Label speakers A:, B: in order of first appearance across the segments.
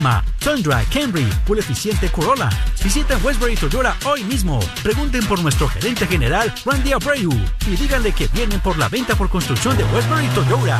A: Tundra, Camry, full eficiente Corolla. Visiten Westbury Toyota hoy mismo. Pregunten por nuestro gerente general, Randy Abreu, y díganle que vienen por la venta por construcción de Westbury Toyota.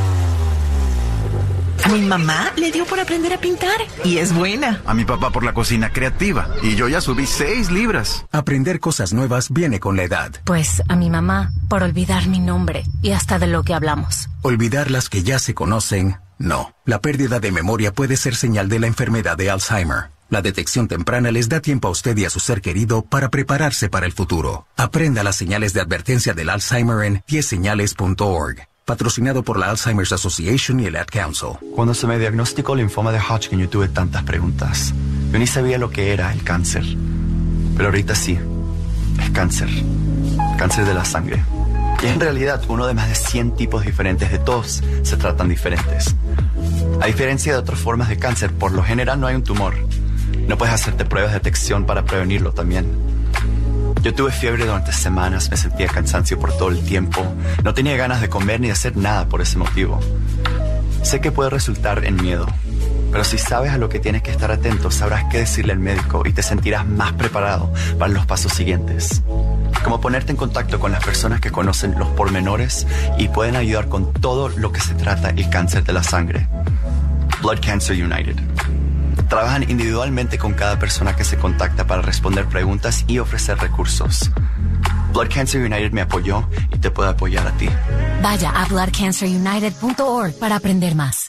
B: A mi mamá le dio por aprender a pintar y es buena.
C: A mi papá por la cocina creativa y yo ya subí 6 libras.
D: Aprender cosas nuevas viene con la edad.
E: Pues a mi mamá por olvidar mi nombre y hasta de lo que hablamos.
D: Olvidar las que ya se conocen, no. La pérdida de memoria puede ser señal de la enfermedad de Alzheimer. La detección temprana les da tiempo a usted y a su ser querido para prepararse para el futuro. Aprenda las señales de advertencia del Alzheimer en 10señales.org. Patrocinado por la Alzheimer's Association y el Ad Council.
F: Cuando se me diagnosticó linfoma de Hodgkin, yo tuve tantas preguntas. Yo ni sabía lo que era el cáncer. Pero ahorita sí. Es cáncer. Cáncer de la sangre. Y en realidad uno de más de 100 tipos diferentes de todos se tratan diferentes. A diferencia de otras formas de cáncer, por lo general no hay un tumor. No puedes hacerte pruebas de detección para prevenirlo también. Yo tuve fiebre durante semanas, me sentía cansancio por todo el tiempo. No tenía ganas de comer ni de hacer nada por ese motivo. Sé que puede resultar en miedo, pero si sabes a lo que tienes que estar atento, sabrás qué decirle al médico y te sentirás más preparado para los pasos siguientes. Como ponerte en contacto con las personas que conocen los pormenores y pueden ayudar con todo lo que se trata el cáncer de la sangre. Blood Cancer United. Trabajan individualmente con cada persona que se contacta para responder preguntas y ofrecer recursos. Blood Cancer United me apoyó y te puede apoyar a ti.
E: Vaya a bloodcancerunited.org para aprender más.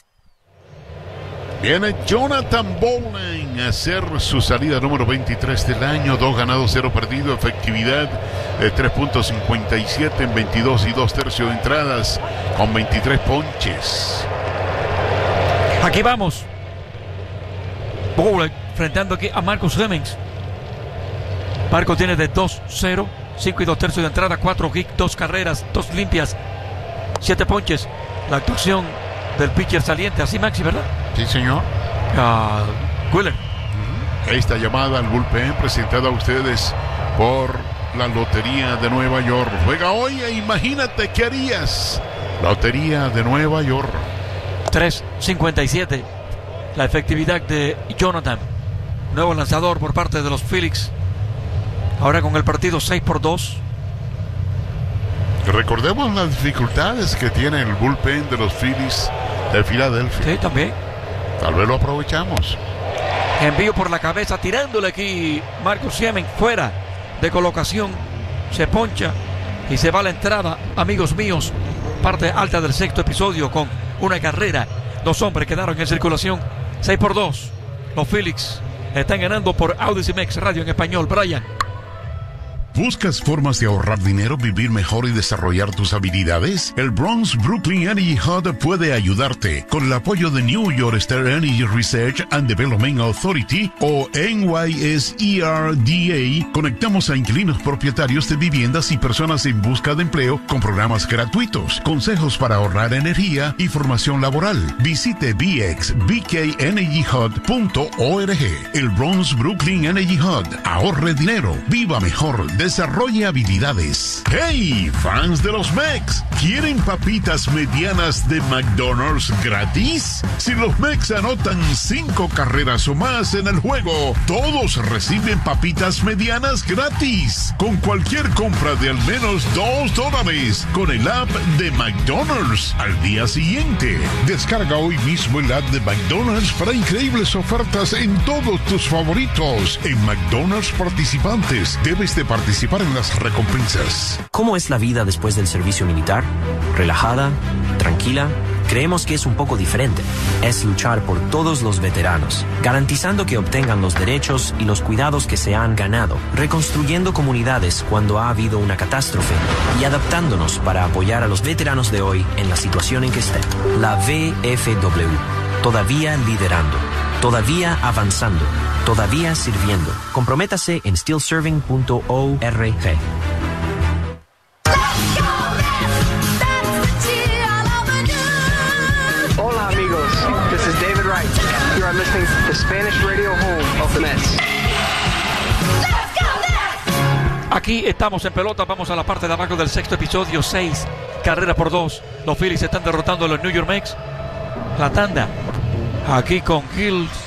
G: Viene Jonathan Bowling a hacer su salida número 23 del año. 2 ganados, 0 perdido. Efectividad de 3.57 en 22 y 2/3 de entradas con 23 ponches.
H: Aquí vamos. Bowling enfrentando aquí a Marcus Hemmings. Marco tiene de 2-0, 5 y 2/3 de entrada, 4 hits, 2 carreras, 2 limpias, 7 ponches. La actuación del pitcher saliente, así Maxi, ¿verdad?
G: Sí, señor.
H: Wheeler.
G: Esta llamada al bullpen presentada a ustedes por la Lotería de Nueva York. Juega hoy e imagínate qué harías. Lotería de Nueva York.
H: 3.57 la efectividad de Jonathan, nuevo lanzador por parte de los Phillies. Ahora con el partido 6-2.
G: Recordemos las dificultades que tiene el bullpen de los Phillies de Filadelfia.
H: Sí, también.
G: Tal vez lo aprovechamos.
H: Envío por la cabeza, tirándole aquí Marcus Hemmings, fuera de colocación. Se poncha y se va a la entrada, amigos míos. Parte alta del sexto episodio con una carrera. 2 hombres quedaron en circulación. 6-2. Los Phillies están ganando por Audacy Mex Radio en español. Brian.
I: ¿Buscas formas de ahorrar dinero, vivir mejor y desarrollar tus habilidades? El Bronx Brooklyn Energy Hub puede ayudarte. Con el apoyo de New York State Energy Research and Development Authority o NYSERDA, conectamos a inquilinos propietarios de viviendas y personas en busca de empleo con programas gratuitos, consejos para ahorrar energía y formación laboral. Visite bxbkenergyhub.org. El Bronx Brooklyn Energy Hub. Ahorre dinero, viva mejor, desarrolle habilidades. ¡Hey, fans de los Mex! ¿Quieren papitas medianas de McDonald's gratis? Si los Mex anotan 5 carreras o más en el juego, todos reciben papitas medianas gratis. Con cualquier compra de al menos $2 con el app de McDonald's al día siguiente. Descarga hoy mismo el app de McDonald's para increíbles ofertas en todos tus favoritos. En McDonald's participantes, debes de participar en las recompensas.
J: ¿Cómo es la vida después del servicio militar? ¿Relajada? ¿Tranquila? Creemos que es un poco diferente. Es luchar por todos los veteranos, garantizando que obtengan los derechos y los cuidados que se han ganado, reconstruyendo comunidades cuando ha habido una catástrofe y adaptándonos para apoyar a los veteranos de hoy en la situación en que estén. La VFW, todavía liderando, todavía avanzando, todavía sirviendo. Comprométase en stillserving.org.
K: Hola amigos, this is David Wright. You are listening to the Spanish radio home of the Mets.
H: Aquí estamos en pelota, vamos a la parte de abajo del sexto episodio, 6-2. Los Phillies están derrotando a los New York Mets. La tanda, aquí con Hills